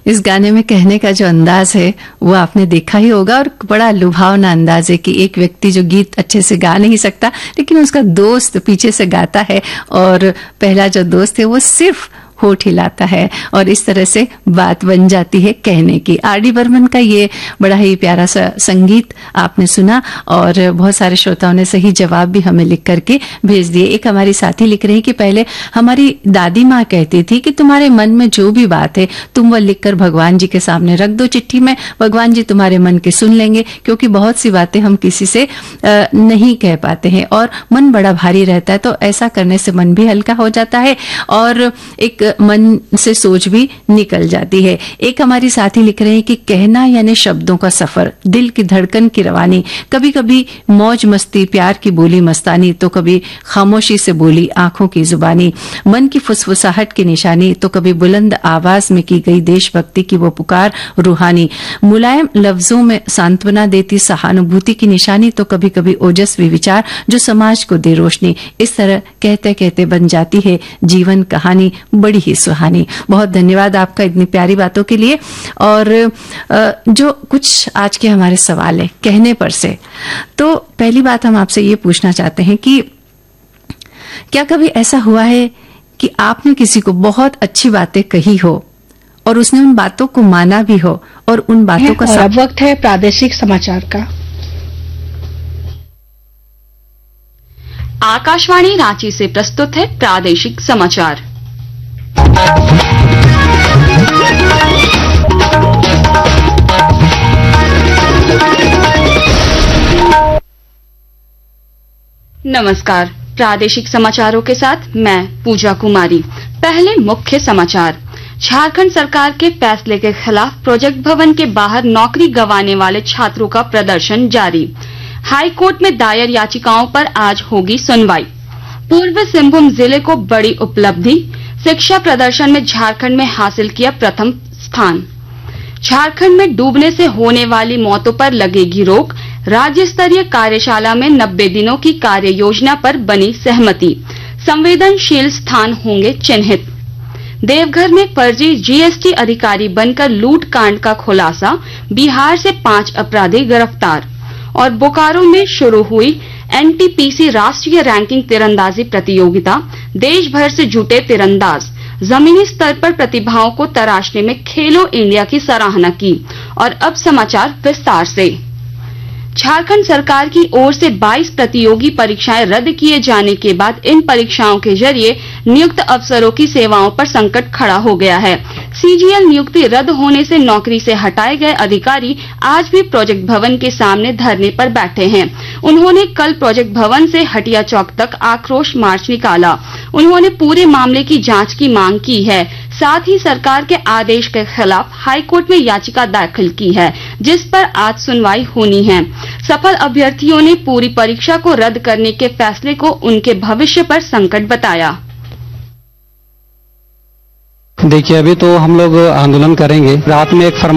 इस गाने में कहने का जो अंदाज है वो आपने देखा ही होगा और बड़ा लुभावना अंदाज है कि एक व्यक्ति जो गीत अच्छे से गा नहीं सकता लेकिन उसका दोस्त पीछे से गाता है और पहला जो दोस्त है वो सिर्फ होठ हिलाता है और इस तरह से बात बन जाती है कहने की। आर.डी. बर्मन का ये बड़ा ही प्यारा सा संगीत आपने सुना और बहुत सारे श्रोताओं ने सही जवाब भी हमें लिख करके भेज दिए। एक हमारी साथी लिख रही कि पहले हमारी दादी माँ कहती थी कि तुम्हारे मन में जो भी बात है तुम वह लिखकर भगवान जी के सामने रख दो चिट्ठी में, भगवान जी तुम्हारे मन के सुन लेंगे, क्योंकि बहुत सी बातें हम किसी से नहीं कह पाते हैं और मन बड़ा भारी रहता है, तो ऐसा करने से मन भी हल्का हो जाता है और एक मन से सोच भी निकल जाती है। एक हमारी साथी लिख रहे हैं कि कहना यानी शब्दों का सफर, दिल की धड़कन की रवानी, कभी कभी मौज मस्ती प्यार की बोली मस्तानी, तो कभी खामोशी से बोली आंखों की जुबानी, मन की फुसफुसाहट की निशानी, तो कभी बुलंद आवाज में की गई देशभक्ति की वो पुकार रूहानी, मुलायम लफ्जों में सांत्वना देती सहानुभूति की निशानी, तो कभी कभी ओजस्वी विचार जो समाज को दे रोशनी। इस तरह कहते कहते बन जाती है जीवन कहानी बड़ी ही सुहानी। बहुत धन्यवाद आपका इतनी प्यारी बातों के लिए। और जो कुछ आज के हमारे सवाल है कहने पर से, तो पहली बात हम आपसे ये पूछना चाहते हैं कि क्या कभी ऐसा हुआ है कि आपने किसी को बहुत अच्छी बातें कही हो और उसने उन बातों को माना भी हो और उन बातों का अब वक्त है प्रादेशिक समाचार का। आकाशवाणी रांची से प्रस्तुत है प्रादेशिक समाचार। नमस्कार, प्रादेशिक समाचारों के साथ मैं पूजा कुमारी। पहले मुख्य समाचार। झारखंड सरकार के फैसले के खिलाफ प्रोजेक्ट भवन के बाहर नौकरी गंवाने वाले छात्रों का प्रदर्शन जारी। हाई कोर्ट में दायर याचिकाओं पर आज होगी सुनवाई। पूर्वी सिंहभूम जिले को बड़ी उपलब्धि, शिक्षा प्रदर्शन में झारखंड में हासिल किया प्रथम स्थान। झारखंड में डूबने से होने वाली मौतों पर लगेगी रोक, राज्य स्तरीय कार्यशाला में 90 दिनों की कार्य योजना पर बनी सहमति, संवेदनशील स्थान होंगे चिन्हित। देवघर में फर्जी जीएसटी अधिकारी बनकर लूट कांड का खुलासा, बिहार से 5 अपराधी गिरफ्तार। और बोकारो में शुरू हुई एनटीपीसी राष्ट्रीय रैंकिंग तीरंदाजी प्रतियोगिता, देश भर से जुटे तीरंदाज जमीनी स्तर पर प्रतिभाओं को तराशने में खेलो इंडिया की सराहना की। और अब समाचार विस्तार से। झारखंड सरकार की ओर से 22 प्रतियोगी परीक्षाएं रद्द किए जाने के बाद इन परीक्षाओं के जरिए नियुक्त अफसरों की सेवाओं पर संकट खड़ा हो गया है। सीजीएल नियुक्ति रद्द होने से नौकरी से हटाए गए अधिकारी आज भी प्रोजेक्ट भवन के सामने धरने पर बैठे हैं। उन्होंने कल प्रोजेक्ट भवन से हटिया चौक तक आक्रोश मार्च निकाला। उन्होंने पूरे मामले की जांच की मांग की है। साथ ही सरकार के आदेश के खिलाफ हाईकोर्ट में याचिका दाखिल की है, जिस पर आज सुनवाई होनी है। सफल अभ्यर्थियों ने पूरी परीक्षा को रद्द करने के फैसले को उनके भविष्य पर संकट बताया। देखिए, अभी तो हम लोग आंदोलन करेंगे। रात में एक